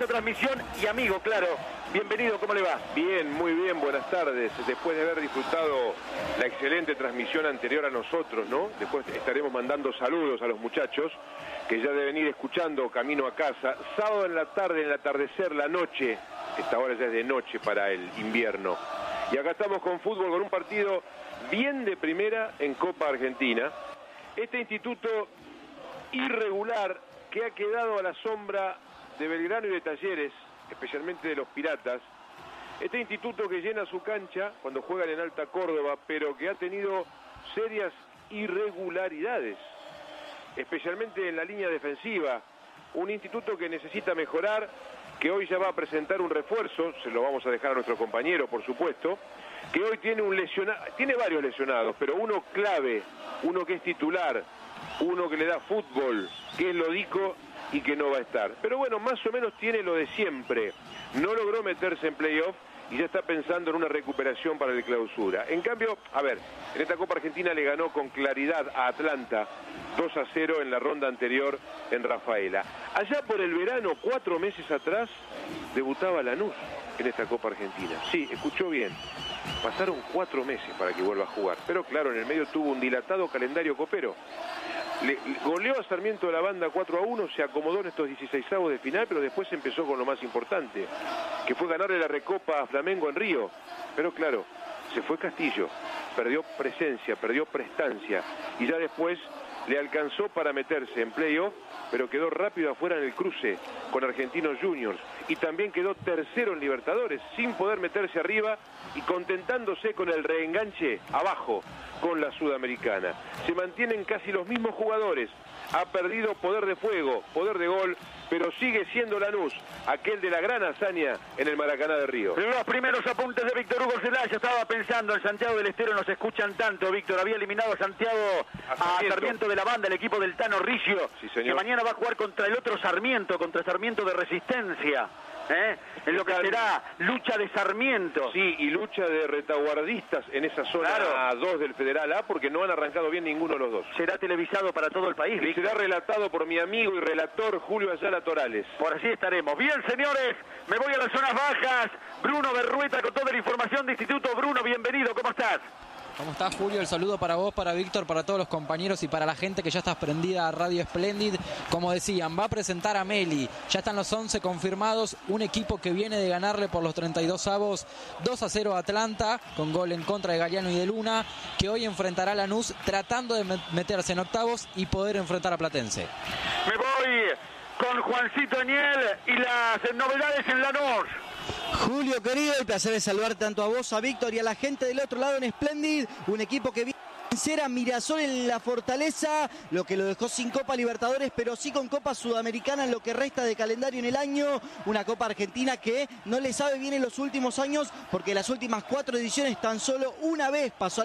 transmisión y amigo, claro. Bienvenido, ¿cómo le va? Bien, muy bien, buenas tardes. Después de haber disfrutado la excelente transmisión anterior a nosotros, ¿no? Después estaremos mandando saludos a los muchachos que ya deben ir escuchando camino a casa. Sábado en la tarde, en el atardecer, la noche. Esta hora ya es de noche para el invierno. Y acá estamos con fútbol, con un partido bien de primera en Copa Argentina. Este instituto irregular que ha quedado a la sombra de Belgrano y de Talleres, especialmente de los Piratas. Este instituto que llena su cancha cuando juegan en Alta Córdoba, pero que ha tenido serias irregularidades, especialmente en la línea defensiva. Un instituto que necesita mejorar, que hoy ya va a presentar un refuerzo, se lo vamos a dejar a nuestro compañero, por supuesto, que hoy tiene tiene varios lesionados, pero uno clave, uno que es titular, uno que le da fútbol, que es Lodico y que no va a estar. Pero bueno, más o menos tiene lo de siempre. No logró meterse en playoff y ya está pensando en una recuperación para el clausura. En cambio, a ver, en esta Copa Argentina le ganó con claridad a Atlanta 2-0 en la ronda anterior en Rafaela. Allá por el verano, 4 meses atrás, debutaba Lanús en esta Copa Argentina. Sí, escuchó bien. Pasaron 4 meses para que vuelva a jugar. Pero claro, en el medio tuvo un dilatado calendario copero. Le goleó a Sarmiento de la Banda 4-1, se acomodó en estos 16avos de final, pero después empezó con lo más importante, que fue ganarle la Recopa a Flamengo en Río. Pero claro, se fue Castillo, perdió presencia, perdió prestancia, y ya después le alcanzó para meterse en playoff, pero quedó rápido afuera en el cruce con Argentinos Juniors, y también quedó tercero en Libertadores, sin poder meterse arriba y contentándose con el reenganche abajo con la Sudamericana. Se mantienen casi los mismos jugadores, ha perdido poder de fuego, poder de gol, pero sigue siendo Lanús, aquel de la gran hazaña en el Maracaná de Río. Los primeros apuntes de Víctor Hugo Celaya, estaba pensando en Santiago del Estero, nos escuchan tanto, Víctor, había eliminado a Santiago, a Sarmiento de la Banda, el equipo del Tano Riggio, sí, señor, que mañana va a jugar contra el otro Sarmiento, contra Sarmiento de Resistencia. En lo que será lucha de Sarmiento. Sí, y lucha de retaguardistas en esa zona 2 del Federal A, porque no han arrancado bien ninguno de los dos. Será televisado para todo el país, y será relatado por mi amigo y relator Julio Ayala Torales. Por allí estaremos. Bien, señores, me voy a las zonas bajas. Bruno Berrueta con toda la información de Instituto. Bruno, bienvenido, ¿cómo estás? ¿Cómo estás, Julio? El saludo para vos, para Víctor, para todos los compañeros y para la gente que ya está prendida a Radio Splendid. Como decían, va a presentar a Meli. Ya están los 11 confirmados. Un equipo que viene de ganarle por los 32avos 2-0 a Atlanta, con gol en contra de Galeano y de Luna, que hoy enfrentará a Lanús tratando de meterse en octavos y poder enfrentar a Platense. Me voy con Juancito Aniel y las novedades en Lanús. Julio, querido, el placer de saludar tanto a vos, a Víctor y a la gente del otro lado en Splendid. Un equipo que viene a vencer a Mirasol en la Fortaleza, lo que lo dejó sin Copa Libertadores, pero sí con Copa Sudamericana en lo que resta de calendario en el año. Una Copa Argentina que no le sabe bien en los últimos años, porque las últimas 4 ediciones tan solo una vez pasó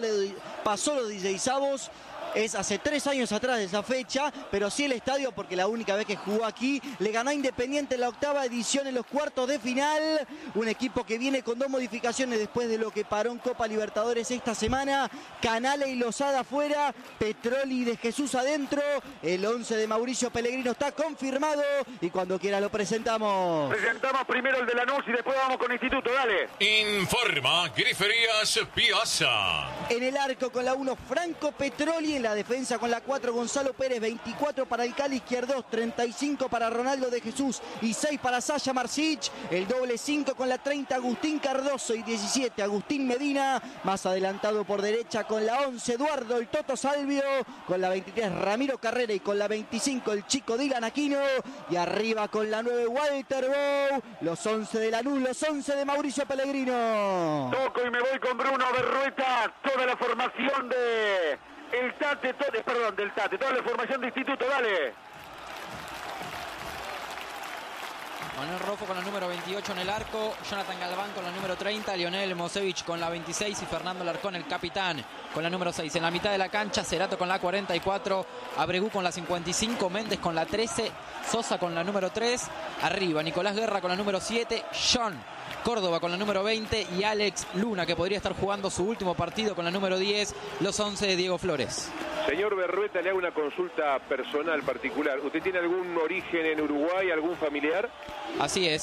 los 16avos. Es hace 3 años atrás de esa fecha, pero sí el estadio, porque la única vez que jugó aquí le ganó a Independiente en la 8ª edición en los cuartos de final. Un equipo que viene con 2 modificaciones después de lo que paró en Copa Libertadores esta semana. Canale y Lozada afuera, Petroli de Jesús adentro. El 11 de Mauricio Pellegrino está confirmado y cuando quiera lo presentamos. Presentamos primero el de Lanús y después vamos con Instituto, dale. Informa Griferías Piazza. En el arco con la 1 Franco Petroli, en la defensa con la 4 Gonzalo Pérez, 24 para el Cali Izquierdos, 35 para Ronaldo de Jesús y 6 para Sasha Marsic. El doble 5 con la 30 Agustín Cardoso y 17 Agustín Medina. Más adelantado por derecha con la 11 Eduardo el Toto Salvio, con la 23 Ramiro Carrera y con la 25 el chico Dylan Aquino. Y arriba con la 9 Walter Bow. Los 11 de Lanús, los 11 de Mauricio Pellegrino. Toco y me voy con Bruno Berrueta. Toda la formación de... del Tate, toda la formación de Instituto, dale. Manuel Rojo con la número 28 en el arco, Jonathan Galván con la número 30, Lionel Mosevich con la 26 y Fernando Larcón, el capitán, con la número 6. En la mitad de la cancha, Cerato con la 44, Abregú con la 55, Méndez con la 13, Sosa con la número 3, arriba Nicolás Guerra con la número 7, John Córdoba con la número 20 y Alex Luna, que podría estar jugando su último partido con la número 10, los 11 de Diego Flores. Señor Berrueta, le hago una consulta personal particular. ¿Usted tiene algún origen en Uruguay, algún familiar? Así es.